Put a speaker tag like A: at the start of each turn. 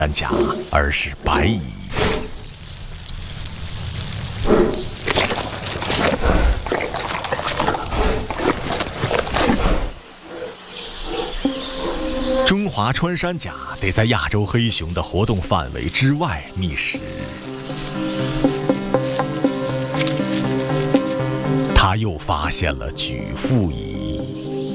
A: 山甲，而是白蚁。中华穿山甲得在亚洲黑熊的活动范围之外觅食。他又发现了举腹蚁。